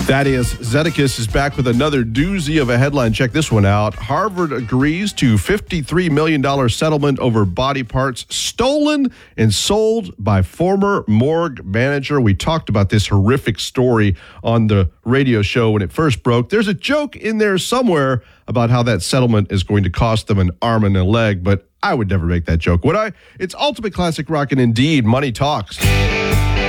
Thaddeus Zedekiss is back with another doozy of a headline. Check this one out. Harvard agrees to $53 million settlement over body parts stolen and sold by former morgue manager. We talked about this horrific story on the radio show when it first broke. There's a joke in there somewhere about how that settlement is going to cost them an arm and a leg, but I would never make that joke, would I? It's Ultimate Classic Rock and indeed, Money Talks.